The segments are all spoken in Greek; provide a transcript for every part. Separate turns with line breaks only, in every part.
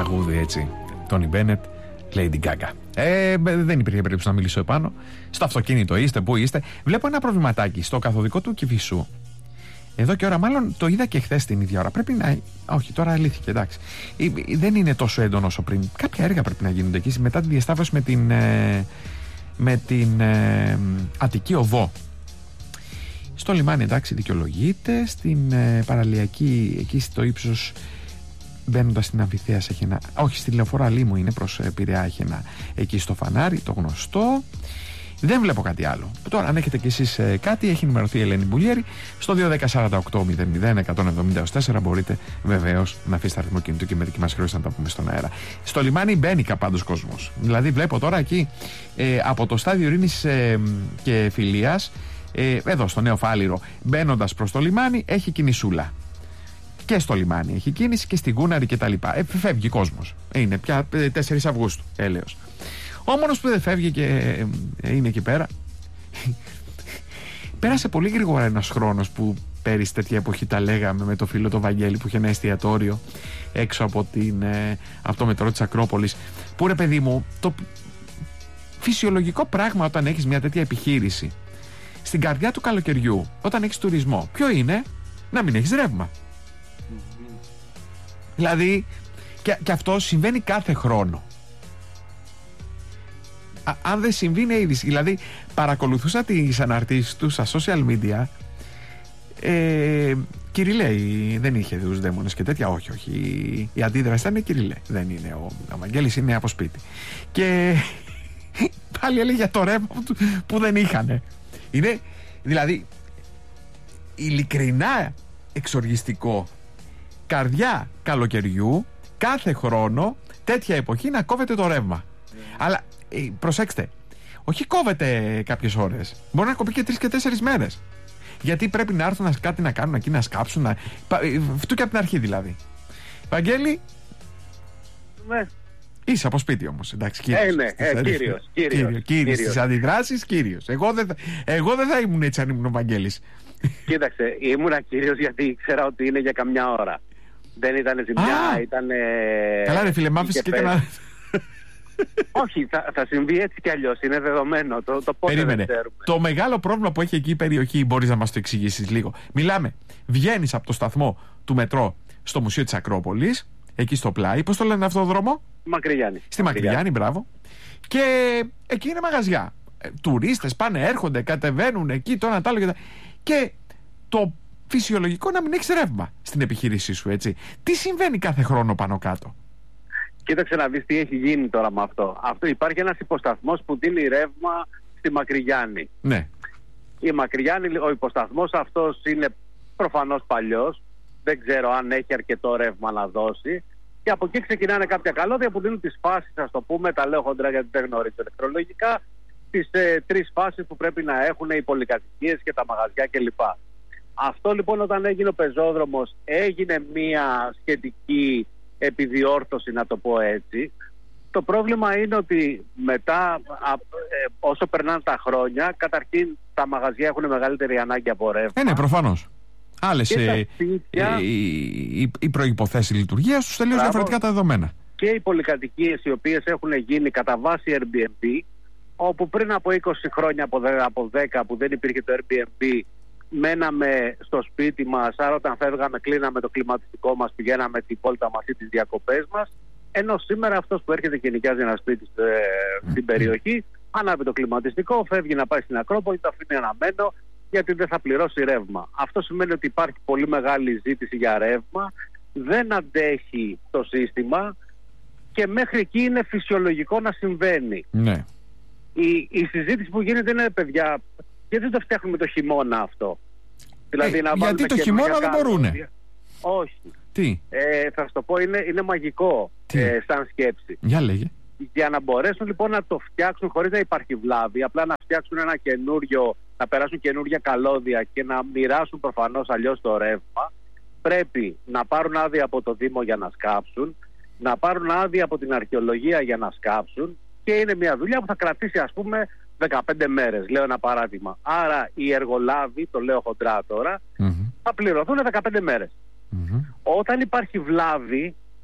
τραγούδι, έτσι. Τόνι Μπένετ, Lady Gaga. Δεν υπήρχε περίπτωση να μιλήσω επάνω. Στο αυτοκίνητο είστε, πού είστε. Βλέπω ένα προβληματάκι στο καθοδικό του Κηφισού. Εδώ και ώρα, μάλλον το είδα και χθες την ίδια ώρα. Πρέπει να. Όχι, τώρα αλήθηκε, εντάξει. Δεν είναι τόσο έντονο όσο πριν. Κάποια έργα πρέπει να γίνονται εκεί μετά τη διασταύρωση με την Αττική Οδό. Στο λιμάνι, εντάξει, δικαιολογείται. Στην παραλιακή, εκεί στο ύψος, μπαίνοντας στην Αμφιθέας, έχει ένα. Όχι, στη λεωφορά Λίμου είναι, προς Πειραιά, έχει ένα εκεί στο φανάρι, το γνωστό. Δεν βλέπω κάτι άλλο. Τώρα, αν έχετε κι εσείς κάτι, έχει ενημερωθεί η Ελένη Μπουλιέρη. Στο 210-48-00-170-4 μπορείτε βεβαίως να αφήσετε αριθμό κινητού και με δική μας χρέωση να τα πούμε στον αέρα. Στο λιμάνι μπαίνει πάντως κόσμος. Δηλαδή, βλέπω τώρα εκεί από το στάδιο Ειρήνης και Φιλίας, εδώ στο Νέο Φάληρο, μπαίνοντας προς το λιμάνι, έχει κινησούλα. Και στο λιμάνι έχει κίνηση και στην Κούναρη κτλ. Φεύγει κόσμος. Είναι πια 4 Αυγούστου, έλεος. Ο μόνος που δεν φεύγει και είναι εκεί πέρα. Πέρασε πολύ γρήγορα ένας χρόνος που πέρυσι τέτοια εποχή τα λέγαμε με το φίλο το Βαγγέλη που είχε ένα εστιατόριο έξω από το μετρό της Ακρόπολης. Που ρε παιδί μου, το φυσιολογικό πράγμα όταν έχεις μια τέτοια επιχείρηση στην καρδιά του καλοκαιριού, όταν έχεις τουρισμό, ποιο είναι? Να μην έχεις ρεύμα. Δηλαδή, και αυτό συμβαίνει κάθε χρόνο. Αν δεν συμβεί, είναι είδηση. Δηλαδή, παρακολουθούσα τις αναρτήσεις του στα social media. Κυριλέ, δεν είχε τους δαίμονες και τέτοια. Όχι. Η αντίδραση ήταν Κυριλέ. Δεν είναι. Ο Βαγγέλης είναι από σπίτι. Και πάλι έλεγε για το ρεύμα που δεν είχανε. Είναι, δηλαδή, ειλικρινά εξοργιστικό. Καρδιά καλοκαιριού, κάθε χρόνο, τέτοια εποχή να κόβεται το ρεύμα. Αλλά προσέξτε, όχι κόβεται κάποιες ώρες. Μπορεί να κοπεί και 3 και 4 μέρες. Γιατί πρέπει να έρθουν κάτι να κάνουν εκεί, να σκάψουν. Φτού και από την αρχή δηλαδή. Βαγγέλη.
Ναι.
Είσαι από σπίτι όμως, εντάξει, κύριος. Κύριος στις αντιδράσεις, κύριος. Εγώ δεν θα ήμουν έτσι αν ήμουν ο Βαγγέλης.
Κοίταξε, ήμουνα κύριος γιατί ήξερα ότι είναι για καμιά ώρα. Δεν ήταν ζημιά, ήταν.
Καλά, ρε φίλε, μ' άφησες και έκανα.
Όχι, θα συμβεί έτσι κι αλλιώς. Είναι δεδομένο. Το πώς δεν ξέρουμε.
Το μεγάλο πρόβλημα που έχει εκεί η περιοχή, μπορείς να μας το εξηγήσεις λίγο? Μιλάμε, βγαίνεις από το σταθμό του μετρό στο Μουσείο της Ακρόπολης, εκεί στο πλάι. Πώς το λένε αυτό το δρόμο?
Μακρυγιάννη.
Στη Μακρυγιάννη, μπράβο. Και εκεί είναι μαγαζιά. Τουρίστες πάνε, έρχονται, κατεβαίνουν εκεί, το ένα τ' άλλο. Και το φυσιολογικό να μην έχεις ρεύμα στην επιχείρησή σου, έτσι. Τι συμβαίνει κάθε χρόνο πάνω κάτω?
Κοίταξε να δεις τι έχει γίνει τώρα με αυτό. Υπάρχει ένας υποσταθμός που δίνει ρεύμα στη Μακρυγιάννη.
Ναι.
Η Μακρυγιάννη, ο υποσταθμός αυτός είναι προφανώς παλιός. Δεν ξέρω αν έχει αρκετό ρεύμα να δώσει. Και από εκεί ξεκινάνε κάποια καλώδια που δίνουν τις φάσεις, ας το πούμε, τα λέω χοντρά γιατί δεν γνωρίζω ηλεκτρολογικά, τις 3 φάσεις που πρέπει να έχουν οι πολυκατοικίες και τα μαγαζιά κλπ. Αυτό λοιπόν όταν έγινε ο πεζόδρομος έγινε μια σχετική επιδιόρθωση, να το πω έτσι. Το πρόβλημα είναι ότι μετά, όσο περνάνε τα χρόνια, καταρχήν τα μαγαζιά έχουν μεγαλύτερη ανάγκη από ρεύμα.
Ναι, προφανώς. Άλλες οι προϋποθέσεις λειτουργίας τους, τελείως διαφορετικά τα δεδομένα.
Και οι πολυκατοικίες οι οποίες έχουν γίνει κατά βάση Airbnb, όπου πριν από 20 χρόνια, από 10 που δεν υπήρχε το Airbnb, μέναμε στο σπίτι μας, άρα όταν φεύγαμε κλείναμε το κλιματιστικό μας, πηγαίναμε την πόλτα μας ή τις διακοπές μας, ενώ σήμερα αυτός που έρχεται και νοικιάζει ένα σπίτι στην περιοχή, ανάβει το κλιματιστικό, φεύγει να πάει στην Ακρόπολη, το αφήνει αναμένο γιατί δεν θα πληρώσει ρεύμα. Αυτό σημαίνει ότι υπάρχει πολύ μεγάλη ζήτηση για ρεύμα, δεν αντέχει το σύστημα και μέχρι εκεί είναι φυσιολογικό να συμβαίνει.
Ναι.
Η συζήτηση που γίνεται είναι, παιδιά, γιατί δεν το φτιάχνουμε το χειμώνα αυτό? Δηλαδή να
γιατί το χειμώνα δεν μπορούνε.
Όχι.
Τι?
Θα σου το πω, είναι μαγικό σαν σκέψη.
Για λέγε.
Για να μπορέσουν λοιπόν να το φτιάξουν χωρίς να υπάρχει βλάβη, απλά να φτιάξουν ένα καινούριο, να περάσουν καινούργια καλώδια και να μοιράσουν προφανώς αλλιώς το ρεύμα, πρέπει να πάρουν άδεια από το Δήμο για να σκάψουν, να πάρουν άδεια από την αρχαιολογία για να σκάψουν, και είναι μια δουλειά που θα κρατήσει, ας πούμε, 15 μέρες, λέω ένα παράδειγμα. Άρα οι εργολάβοι, το λέω χοντρά τώρα, θα πληρωθούν 15 μέρες. Όταν υπάρχει βλάβη,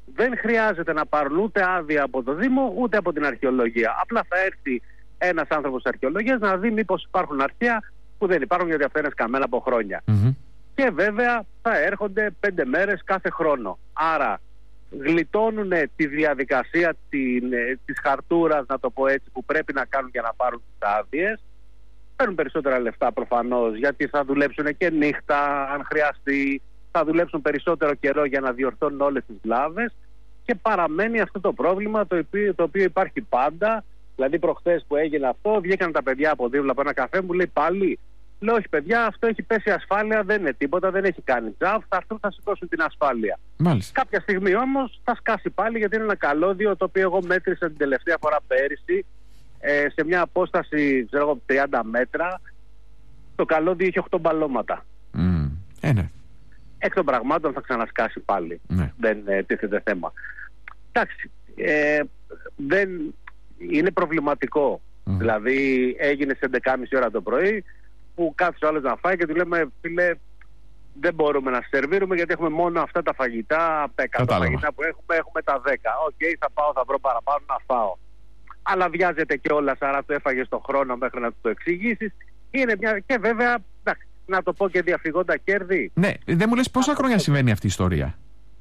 δεν χρειάζεται να πάρουν ούτε άδεια από το Δήμο ούτε από την αρχαιολογία. Απλά θα έρθει ένας άνθρωπος της αρχαιολογίας να δει μήπως υπάρχουν αρχαία που δεν υπάρχουν, γιατί αυτά είναι σκαμμένα από χρόνια. Και βέβαια θα έρχονται 5 μέρες κάθε χρόνο. Άρα γλιτώνουν τη διαδικασία της χαρτούρας, να το πω έτσι, που πρέπει να κάνουν για να πάρουν τις άδειες. Παίρνουν περισσότερα λεφτά προφανώς, γιατί θα δουλέψουν και νύχτα αν χρειαστεί, θα δουλέψουν περισσότερο καιρό για να διορθώνουν όλες τις βλάβες, και παραμένει αυτό το πρόβλημα το οποίο υπάρχει πάντα. Δηλαδή προχθές που έγινε αυτό, βγήκαν τα παιδιά από δίπλα από ένα καφέ, μου λέει πάλι, λέω όχι παιδιά, αυτό έχει πέσει ασφάλεια, δεν είναι τίποτα, δεν έχει κάνει τζαφ, θα σηκώσουν την ασφάλεια.
Μάλιστα.
Κάποια στιγμή όμως θα σκάσει πάλι, γιατί είναι ένα καλώδιο το οποίο εγώ μέτρησα την τελευταία φορά πέρυσι, σε μια απόσταση 30 μέτρα. Το καλώδιο είχε 8 μπαλώματα.
Ναι.
Εκ των πραγμάτων θα ξανασκάσει πάλι.
Ναι.
Δεν τίθεται θέμα. Εντάξει, δεν είναι προβληματικό. Δηλαδή έγινε σε 11.30 ώρα το πρωί που κάθισε ο άλλος να φάει και του λέμε, φίλε, δεν μπορούμε να σερβίρουμε γιατί έχουμε μόνο αυτά τα φαγητά. Από τα 100 φαγητά που έχουμε τα 10. Οκ, θα πάω, θα βρω παραπάνω να φάω. Αλλά βιάζεται κιόλας, άρα το έφαγε στον χρόνο μέχρι να του το εξηγήσεις. Και βέβαια, εντάξει, να το πω και διαφυγόντα κέρδη.
Ναι, δεν μου λες πόσα χρόνια συμβαίνει αυτή η ιστορία?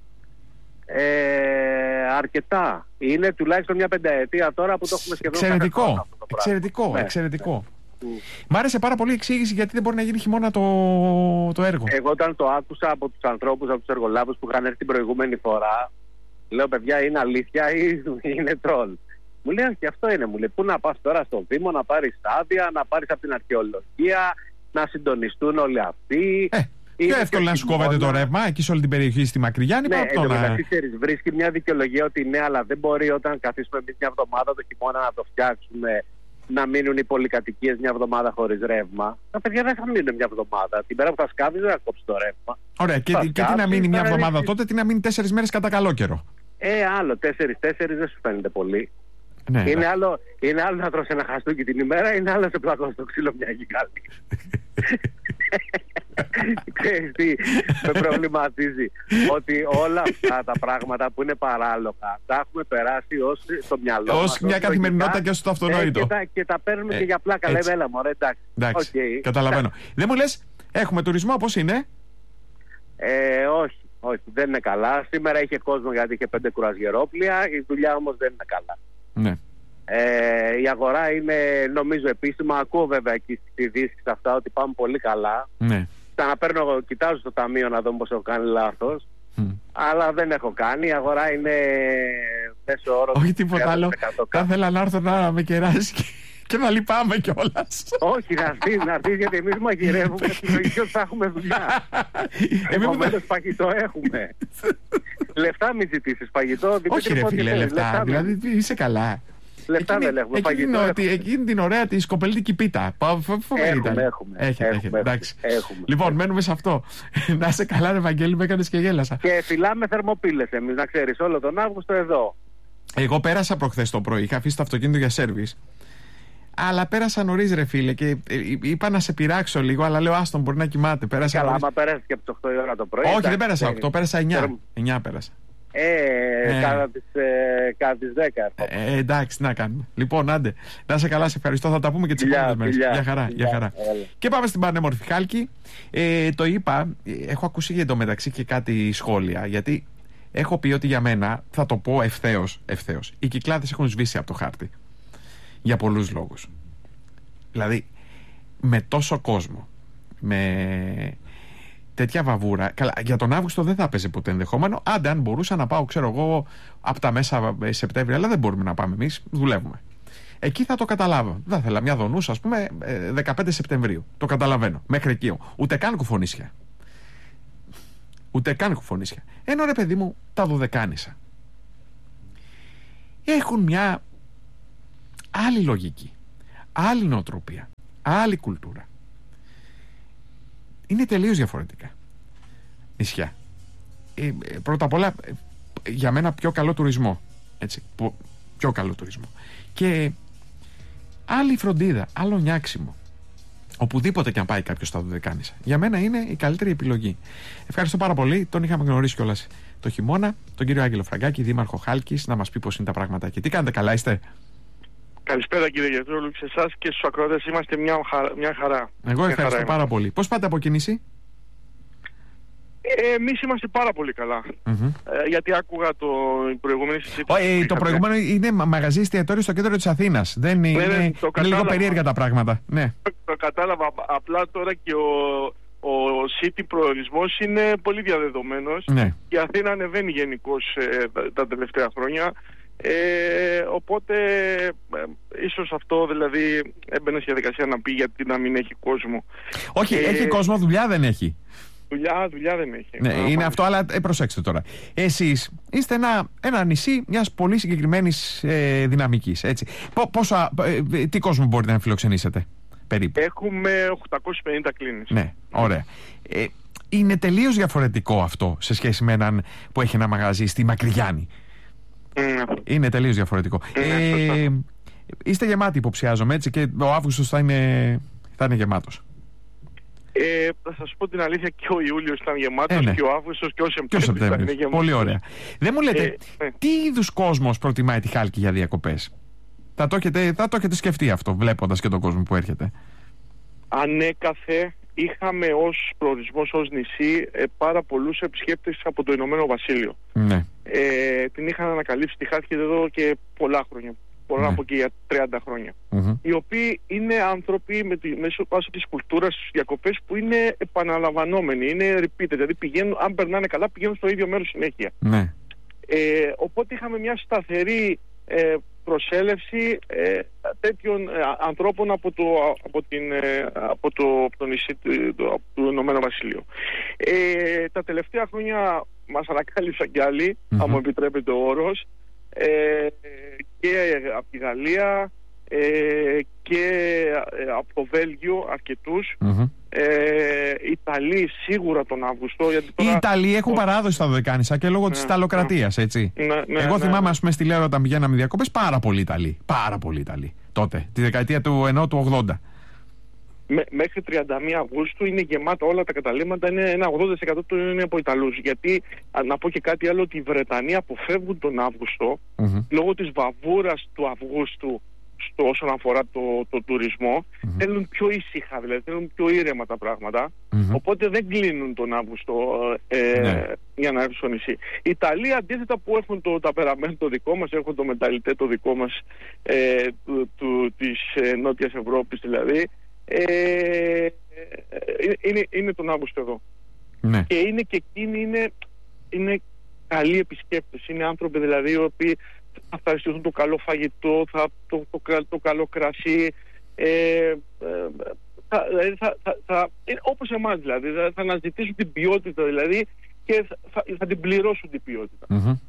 Αρκετά. Είναι τουλάχιστον μια 5ετία τώρα που το έχουμε σχεδόν.
Εξαιρετικό. Μ' άρεσε πάρα πολύ η εξήγηση γιατί δεν μπορεί να γίνει χειμώνα το έργο.
Εγώ όταν το άκουσα από τους ανθρώπους, από τους εργολάβους που είχαν έρθει την προηγούμενη φορά, λέω παιδιά, είναι αλήθεια ή είναι τρόλ? Μου λέει και αυτό είναι, μου λέει, πού να πας τώρα στο Δήμο να πάρεις άδεια, να πάρεις από την αρχαιολογία, να συντονιστούν όλοι αυτοί.
Πιο εύκολο να σου κόβεται το ρεύμα εκεί σε όλη την περιοχή στη Μακρυγιάννη.
Ναι, μεταξύ βρίσκει μια δικαιολογία ότι ναι, αλλά δεν μπορεί όταν καθίσουμε εμείς μια εβδομάδα το χειμώνα να το φτιάξουμε, να μείνουν οι πολυκατοικίες μια εβδομάδα χωρίς ρεύμα. Τα παιδιά δεν θα μείνουν μια εβδομάδα. Την πέρα που θα σκάβει δεν θα κόψει το ρεύμα.
Ωραία, και τι να μείνει μια εβδομάδα τότε, τι να μείνει 4 μέρες κατά καλό καιρό?
Άλλο 4 δεν σου φαίνεται πολύ.
Ναι,
είναι άλλο να τρώσει ένα χαστούκι την ημέρα, είναι άλλο σε πλακώ στο ξύλο μια γυκάλη. Ξέρεις τι με προβληματίζει? Ότι όλα αυτά τα πράγματα που είναι παράλογα τα έχουμε περάσει ως στο μυαλό μας,
ως μια καθημερινότητα και ως το αυτονόητο,
και τα παίρνουμε και για πλάκα. Λέμε έλα μωρέ, εντάξει. Okay,
καταλαβαίνω. Δεν μου λες, έχουμε τουρισμό, πώς είναι?
Όχι, δεν είναι καλά. Σήμερα είχε κόσμο γιατί είχε 5 κουρασγερόπλια. Η δουλειά όμως δεν είναι καλά.
Ναι.
Η αγορά είναι, νομίζω, επίσημα. Ακούω βέβαια εκεί στις ειδήσεις αυτά ότι πάμε πολύ καλά.
Ναι.
Κοιτάζω στο ταμείο να δω πως έχω κάνει λάθος. Αλλά δεν έχω κάνει. Η αγορά είναι μέσω όρο.
Όχι τίποτα άλλο. Θα ήθελα να έρθω να με κεράσει και να λυπάμαι κιόλας.
Όχι, να έρθεις γιατί εμείς μαγειρεύουμε στη λογική ότι θα έχουμε δουλειά. Επομένως φαγητό έχουμε. Λεφτά μην ζητήσεις φαγητό.
Όχι ρε φίλε, λεφτά. Δηλαδή είσαι καλά.
Λεφτά δεν έχουμε.
Εκείνη την ωραία τη σκοπελίτικη πίτα. Έχουμε. Λοιπόν, μένουμε σε αυτό. Να είσαι καλά, ρε Βαγγέλη, με έκανες και γέλασα.
Και φυλάμε θερμοπύλες εμείς, να ξέρεις, όλο τον Αύγουστο εδώ.
Εγώ πέρασα προχθές το πρωί, είχα αφήσει το αυτοκίνητο για σέρβις. Αλλά πέρασα νωρίς ρε φίλε και είπα να σε πειράξω λίγο, αλλά λέω άστον, μπορεί να κοιμάται.
Καλά, άμα πέρασες και από τις 8 η ώρα το πρωί.
Όχι, δεν πέρασα 8, πέρασα 9 πέρασα.
Κατά τις 10.
Εντάξει, τι να κάνουμε. Λοιπόν, άντε, να είσαι καλά, σε ευχαριστώ. Θα τα πούμε και τις επόμενες μέρες. Γεια χαρά. Και πάμε στην πανέμορφη Χάλκη. Το είπα, έχω ακούσει για το μεταξύ και κάτι σχόλια, γιατί έχω πει ότι για μένα, θα το πω ευθέως, οι Κυκλάδες έχουν σβήσει από το χάρτη. Για πολλούς λόγους. Δηλαδή, με τόσο κόσμο, με τέτοια βαβούρα. Καλά, για τον Αύγουστο δεν θα έπαιζε ποτέ ενδεχόμενο. Άντε, αν μπορούσα να πάω, ξέρω εγώ, από τα μέσα Σεπτέμβρη, αλλά δεν μπορούμε να πάμε εμείς, δουλεύουμε. Εκεί θα το καταλάβω. Δεν ήθελα μια Δονούσα, ας πούμε, 15 Σεπτεμβρίου. Το καταλαβαίνω. Μέχρι εκεί. Ούτε καν κουφονίσια. Ενώ ρε παιδί μου, τα Δωδεκάνησα έχουν μια άλλη λογική, άλλη νοοτροπία, άλλη κουλτούρα. Είναι τελείως διαφορετικά νησιά. Πρώτα απ' όλα, για μένα πιο καλό τουρισμό. Έτσι, πιο καλό τουρισμό. Και άλλη φροντίδα, άλλο νιάξιμο. Οπουδήποτε και αν πάει κάποιος στα Δωδεκάνησα. Για μένα είναι η καλύτερη επιλογή. Ευχαριστώ πάρα πολύ. Τον είχαμε γνωρίσει κιόλας το χειμώνα, τον κύριο Άγγελο Φραγκάκη, δήμαρχο Χάλκης, να μας πει πώς είναι τα πράγματα. Και τι κάνετε, καλά είστε?
Καλησπέρα κύριε Γετρόλου, σε εσάς και στους ακροατές, είμαστε μια χαρά.
Εγώ ευχαριστώ πάρα πολύ. Πώς πάτε από κίνηση?
Εμείς είμαστε πάρα πολύ καλά. Γιατί άκουγα το προηγούμενο συζήτηση.
Το προηγούμενο είναι μαγαζί εστιατόριο στο κέντρο της Αθήνας. Δεν είναι λίγο περίεργα τα πράγματα. Ναι.
Το κατάλαβα. Απλά τώρα και ο city προορισμός είναι πολύ διαδεδομένος.
Ναι.
Η Αθήνα ανεβαίνει γενικώς τα τελευταία χρόνια. Οπότε ίσως αυτό δηλαδή έμπαινε στη διαδικασία να πει γιατί να μην έχει κόσμο.
Όχι, έχει κόσμο, δουλειά δεν έχει.
Δουλειά δεν έχει.
Ναι, είναι αυτό, αλλά προσέξτε τώρα. Εσείς είστε ένα νησί μιας πολύ συγκεκριμένης δυναμικής, έτσι. Τι κόσμο μπορείτε να φιλοξενήσετε περίπου?
Έχουμε 850 κλίνες.
Ναι, ωραία. Είναι τελείως διαφορετικό αυτό σε σχέση με έναν που έχει ένα μαγαζί στη Μακρυγιάννη. Είναι τελείως διαφορετικό. Είστε γεμάτοι, υποψιάζομαι, έτσι, και ο Αύγουστος θα είναι γεμάτος.
Θα σας πω την αλήθεια, και ο Ιούλιος ήταν γεμάτος,
ναι.
και ο Αύγουστος και ο Σεπτέμβρης.
Πολύ ωραία. Δεν μου λέτε, τι είδους κόσμος προτιμάει τη Χάλκη για διακοπές? Θα το έχετε σκεφτεί αυτό, βλέποντας και τον κόσμο που έρχεται.
Ανέκαθε είχαμε ως προορισμός, ως νησί, πάρα πολλούς επισκέπτες από το Ηνωμένο Βασίλειο.
Ναι.
Την είχαν ανακαλύψει τη Χάλκη εδώ και πολλά χρόνια. Πολλά από και για 30 χρόνια. Οι οποίοι είναι άνθρωποι μέσω της κουλτούρας στις διακοπές που είναι επαναλαμβανόμενοι, είναι repeated, δηλαδή πηγαίνουν, αν περνάνε καλά, πηγαίνουν στο ίδιο μέρος συνέχεια.
Ναι.
Οπότε είχαμε μια σταθερή προσέλευση τέτοιων ανθρώπων από το νησί του Ηνωμένου Βασιλείου. Τα τελευταία χρόνια μας ανακάλυψαν κι άλλοι, αν μου επιτρέπετε ο όρος, και από τη Γαλλία και από το Βέλγιο αρκετούς. Ιταλοί σίγουρα τον Αύγουστο. Γιατί τώρα...
Οι Ιταλοί έχουν παράδοση στα Δωδεκάνησα και λόγω της Ιταλοκρατίας, έτσι. Εγώ θυμάμαι, ας πούμε, στη Λέρο όταν πηγαίναμε διακοπές, πάρα πολλοί Ιταλοί. Πάρα πολλοί Ιταλοί. Τότε, τη δεκαετία του 80.
Μέχρι 31 Αυγούστου είναι γεμάτα όλα τα καταλήμματα, είναι ένα 80% του είναι από Ιταλούς. Γιατί, να πω και κάτι άλλο, ότι οι Βρετανοί αποφεύγουν τον Αύγουστο λόγω της βαβούρας του Αυγούστου όσον αφορά το τουρισμό. Θέλουν πιο ήσυχα, δηλαδή θέλουν πιο ήρεμα τα πράγματα. Οπότε δεν κλείνουν τον Αύγουστο για να έρθουν στο νησί. Οι Ιταλοί, αντίθετα, που έχουν το ταπεραμέντο το δικό μας, έχουν το μεταλλιτέ το δικό μας της Νότιας Ευρώπης δηλαδή, είναι τον Αύγουστο εδώ. Ναι. Και είναι και εκείνοι είναι καλοί επισκέπτες. Είναι άνθρωποι δηλαδή οι οποίοι θα ευχαριστηθούν το καλό φαγητό, το καλό κρασί, όπως εμάς δηλαδή, θα αναζητήσουν την ποιότητα δηλαδή και θα την πληρώσουν την ποιότητα.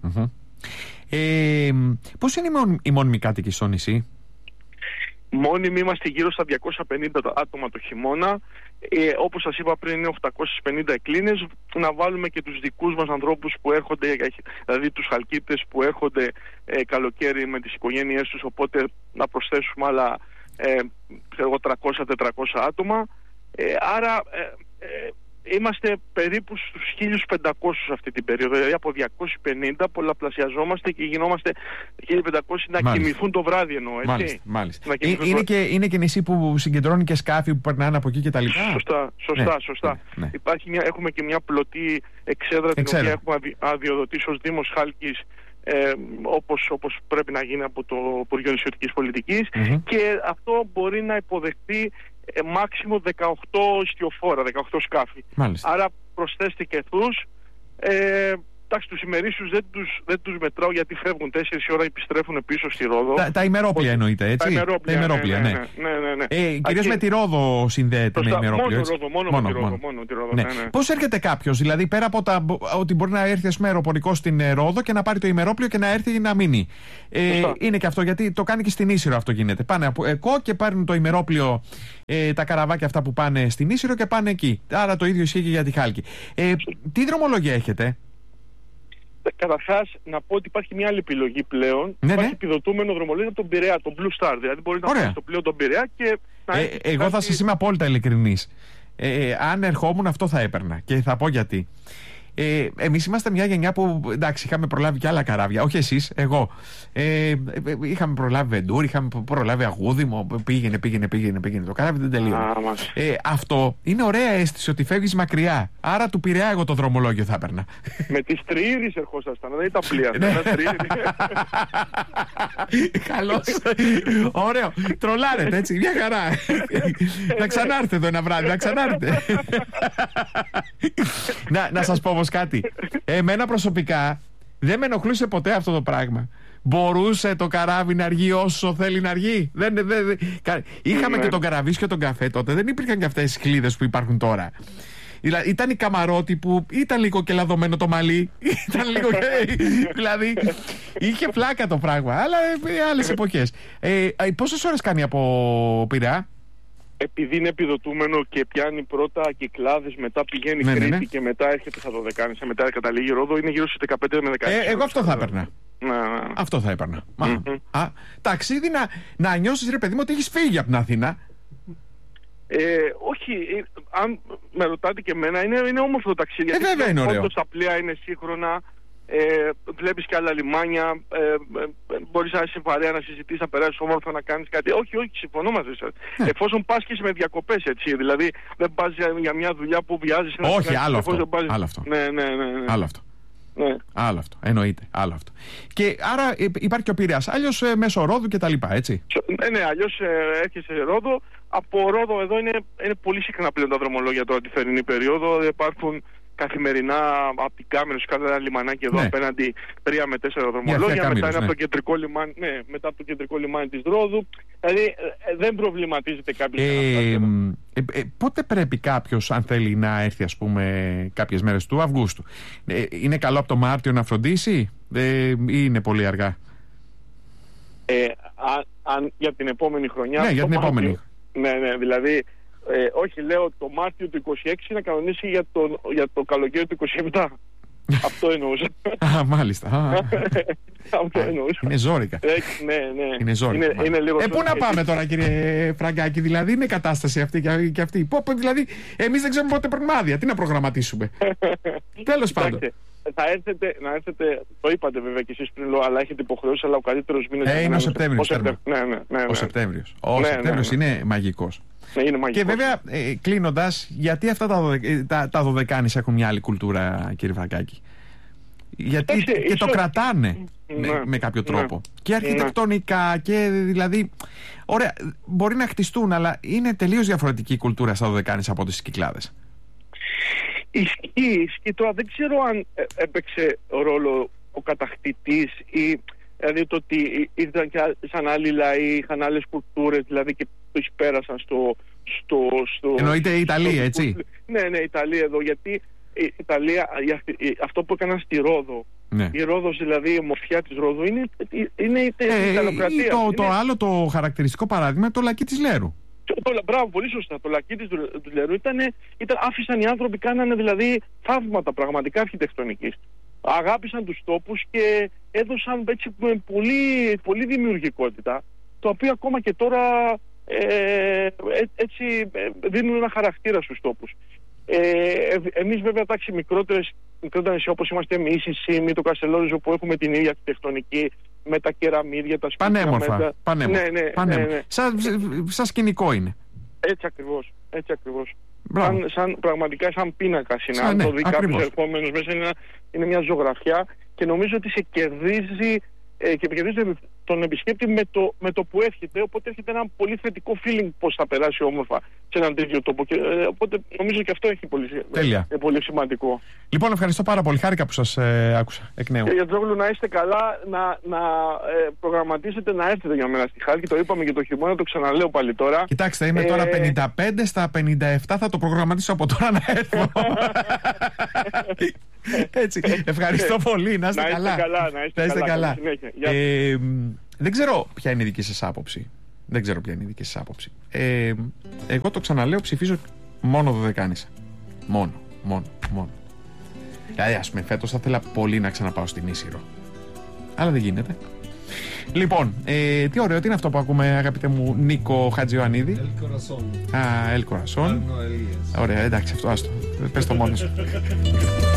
Πώς είναι οι μόνιμοι κάτοικοι στο νησί?
Μόνιμοι είμαστε γύρω στα 250 άτομα το χειμώνα. Όπως σας είπα πριν, είναι 850 εκκλίνες. Να βάλουμε και τους δικούς μας ανθρώπους που έρχονται, δηλαδή τους Χαλκίτες που έρχονται καλοκαίρι με τις οικογένειές τους, οπότε να προσθέσουμε άλλα 300-400 άτομα. Άρα είμαστε περίπου στους 1.500 αυτή την περίοδο, δηλαδή από 250 πολλαπλασιαζόμαστε και γινόμαστε 1.500 να κοιμηθούν το βράδυ, εννοώ, έτσι.
Μάλιστα. Είναι και νησί που συγκεντρώνει και σκάφη που περνάνε από εκεί και τα λοιπά.
Σωστά. Ναι. Έχουμε και μια πλωτή εξέδρα την οποία έχουμε αδειοδοτήσει ως Δήμος Χάλκης, όπως πρέπει να γίνει από το Υπουργείο Νησιωτικής Πολιτικής, και αυτό μπορεί να υποδεχτεί μάξιμο 18 ιστιοφόρα, 18 σκάφη. Μάλιστα. Άρα προσθέστε και αυτούς. Εντάξει, τους ημερήσιους δεν τους μετράω γιατί φεύγουν 4 ώρα, επιστρέφουν πίσω στη Ρόδο.
Τα ημερόπλια εννοείται, έτσι. Τα ημερόπλια, ναι. Κυρίως με τη Ρόδο συνδέεται με ημερόπλιο.
Μόνο τη Ρόδο. Ναι.
Πώς έρχεται κάποιος, δηλαδή πέρα από ότι μπορεί να έρθει αεροπορικό στην Ρόδο και να πάρει το ημερόπλιο και να έρθει να μείνει. Είναι και αυτό, γιατί το κάνει και στην Ίσυρο αυτό γίνεται. Πάνε από ΕΚΟ και πάρουν το ημερόπλιο, τα καραβάκια αυτά που πάνε στην Ίσυρο και πάνε εκεί. Άρα το ίδιο ισχύει και για τη Χάλκη. Τι δρομολογία έχετε?
Καταρχάς, να πω ότι υπάρχει μια άλλη επιλογή πλέον. Υπάρχει επιδοτούμενο δρομολόγιο από τον Πειραιά, τον Blue Star. Δηλαδή, μπορεί να πάρει το πλοίο τον Πειραιά και να
εγώ θα σας είμαι απόλυτα ειλικρινής. Αν ερχόμουν, αυτό θα έπαιρνα. Και θα πω γιατί. Εμείς είμαστε μια γενιά που, εντάξει, είχαμε προλάβει και άλλα καράβια. Όχι εσείς, εγώ. Είχαμε προλάβει Βεντούρ, είχαμε προλάβει Αγούδημο. Πήγαινε το καράβι, δεν τελείωνε. Αυτό είναι ωραία αίσθηση ότι φεύγεις μακριά. Άρα του Πειραιά εγώ το δρομολόγιο θα έπαιρνα.
Με τις τριήρες ερχόσασταν, δεν ήταν πλοία.
Καλώς. Ωραίο. Τρολάρετε, έτσι, μια χαρά. Να ξανάρθετε εδώ ένα βράδυ, να ξανάρθετε. Να σας πω όμως κάτι. Εμένα προσωπικά δεν με ενοχλούσε ποτέ αυτό το πράγμα. Μπορούσε το καράβι να αργεί όσο θέλει να αργεί. Είχαμε και τον καραβίσιο και τον καφέ τότε. Δεν υπήρχαν και αυτές τις κλίδες που υπάρχουν τώρα. Ήταν η Καμαρότη που ήταν λίγο και λαδωμένο το μαλλί. Ήταν λίγο. Δηλαδή είχε πλάκα το πράγμα. Αλλά άλλες εποχές. Πόσες ώρες κάνει από Πειραιά?
Επειδή είναι επιδοτούμενο και πιάνει πρώτα Κυκλάδες, μετά πηγαίνει Κρήτη και μετά έρχεται στα Δωδεκάνησα, μετά καταλήγει Ρόδο, είναι γύρω στις 15 με 16.
Εγώ αυτό θα έπαιρνα. Αυτό θα έπαιρνα. Ταξίδι να νιώσεις, ρε παιδί μου, ότι έχεις φύγει από την Αθήνα.
Όχι, αν με ρωτάτε και εμένα, είναι όμορφο το ταξίδι.
Βέβαια είναι ωραίο.
Όντως τα πλοία είναι σύγχρονα. Βλέπεις και άλλα λιμάνια, μπορείς να είσαι παρέα, να συζητήσεις, να περάσεις όμορφα, να κάνεις κάτι. Όχι, συμφωνώ μαζί σας. Εφόσον πας και είσαι με διακοπές, έτσι. Δηλαδή δεν πας για μια δουλειά που βιάζεις.
Όχι, άλλο αυτό. Άλλο αυτό.
Ναι.
Άλλο αυτό. Ναι. Άλλο αυτό. Εννοείται. Άλλο αυτό. Και άρα υπάρχει και ο Πειραιάς. Αλλιώς μέσω Ρόδου και τα λοιπά, έτσι.
Ναι, αλλιώς έρχεσαι Ρόδο. Από Ρόδο εδώ είναι πολύ συχνά πλέον τα δρομολόγια τώρα τη θερινή περίοδο. Υπάρχουν καθημερινά από την Κάμενο, κάθε ένα λιμανάκι εδώ απέναντι 3 με 4 δρομολόγια. Μετά είναι από το κεντρικό λιμάνι, μετά από το κεντρικό λιμάνι της Ρόδου. Δηλαδή δεν προβληματίζεται κάποιος.
Πότε πρέπει κάποιος, αν θέλει να έρθει, ας πούμε, κάποιες μέρες του Αυγούστου, είναι καλό από το Μάρτιο να φροντίσει ή είναι πολύ αργά?
Για την επόμενη χρονιά.
Ναι, για την επόμενη.
Ναι, δηλαδή. Όχι, λέω το Μάρτιο του 26 να κανονίσει για το καλοκαίρι του 27. Αυτό εννοούσα.
Μάλιστα.
Αυτό εννοούσα.
Είναι ζόρικα.
Ναι.
Είναι ζόρικα. Πού να πάμε τώρα, κύριε Φραγκάκη? Δηλαδή είναι κατάσταση αυτή και αυτή. Δηλαδή εμείς δεν ξέρουμε πότε παίρνουμε άδεια. Τι να προγραμματίσουμε? Τέλος πάντων.
Να έρθετε, το είπατε βέβαια και εσείς πριν, αλλά έχετε υποχρεώσει, αλλά ο καλύτερος μήνας
είναι ο Σεπτέμβριος. Ο Σεπτέμβριος είναι μαγικός. Και βέβαια, κλείνοντας, γιατί αυτά τα Δωδεκάνησα έχουν μια άλλη κουλτούρα, κύριε Φραγκάκη? Γιατί και το κρατάνε με κάποιο τρόπο. Και αρχιτεκτονικά και δηλαδή. Ωραία, μπορεί να χτιστούν, αλλά είναι τελείως διαφορετική η κουλτούρα στα Δωδεκάνησα από τις Κυκλάδες.
Ισχύει. Τώρα δεν ξέρω αν έπαιξε ρόλο ο κατακτητής ή δηλαδή το ότι ήρθαν και σαν άλλοι λαοί, είχαν άλλες κουλτούρες, δηλαδή και τους πέρασαν στο
εννοείται η Ιταλία, έτσι.
Ναι, η Ιταλία εδώ, γιατί η Ιταλία, αυτό που έκαναν στη Ρόδο, η Ρόδος, δηλαδή η ομορφιά της Ρόδου είναι η Ιταλοκρατία.
Το άλλο το χαρακτηριστικό παράδειγμα, το Λακκί της Λέρου.
Μπράβο, πολύ σωστά. Το Λακκί της Λερού άφησαν οι άνθρωποι, κάνανε δηλαδή θαύματα πραγματικά αρχιτεκτονικής. Αγάπησαν τους τόπους και έδωσαν έτσι πολύ, πολύ δημιουργικότητα, το οποίο ακόμα και τώρα έτσι δίνουν ένα χαρακτήρα στους τόπους. Εμείς βέβαια, εντάξει, μικρότερα νησιά όπως είμαστε εμείς, η Σύμη, το Καστελόριζο, που έχουμε την ίδια αρχιτεκτονική με τα κεραμίδια, τα σπίτια.
Πανέμορφα. Ναι. Σαν σκηνικό είναι.
Έτσι ακριβώς. Πραγματικά σαν πίνακας είναι. Αν το δει κάποιος ερχόμενος μέσα, είναι μια ζωγραφιά και νομίζω ότι σε κερδίζει και κερδίζει τον επισκέπτη με το που έρχεται. Οπότε έρχεται ένα πολύ θετικό feeling πώς θα περάσει όμορφα σε έναν τέτοιο τόπο. Οπότε νομίζω και αυτό έχει πολύ σημαντικό.
Λοιπόν, ευχαριστώ πάρα πολύ. Χάρηκα που σας άκουσα εκ νέου.
Γιατρόγλου, να είστε καλά, να προγραμματίσετε να έρθετε για μένα στη Χάλκη. Το είπαμε και το χειμώνα, το ξαναλέω πάλι τώρα.
Κοιτάξτε, είμαι τώρα 55, στα 57 θα το προγραμματίσω από τώρα να έρθω. Έτσι, ευχαριστώ πολύ, να είστε καλά.
Να είστε καλά.
Δεν ξέρω ποια είναι η δική σας άποψη. Εγώ το ξαναλέω, ψηφίζω μόνο Δωδεκάνησα. Μόνο. Δηλαδή, ας πούμε, φέτος θα ήθελα πολύ να ξαναπάω στην Ίσυρο. Αλλά δεν γίνεται. Λοιπόν, τι ωραίο, τι είναι αυτό που ακούμε, αγαπητέ μου Νίκο Χατζιωαννίδη?
El Corazón.
El Corazón. Ωραία, εντάξει, αυτό άστο. Πες το μόνο σου.